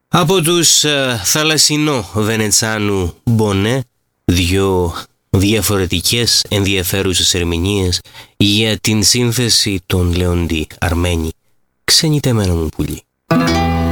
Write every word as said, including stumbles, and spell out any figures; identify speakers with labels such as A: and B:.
A: Από τους uh, Θαλασσινό Βενετσάνου Μπονέ, δυο διαφορετικές ενδιαφέρουσες ερμηνείες για την σύνθεση των Λεοντή Αρμένη. Ξενιτεμένο μου πουλί.